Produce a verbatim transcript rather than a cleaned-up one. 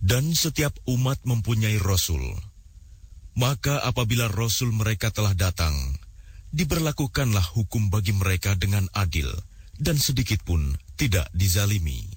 Dan setiap umat mempunyai Rasul. Maka apabila Rasul mereka telah datang, diberlakukanlah hukum bagi mereka dengan adil, dan sedikit pun tidak dizalimi.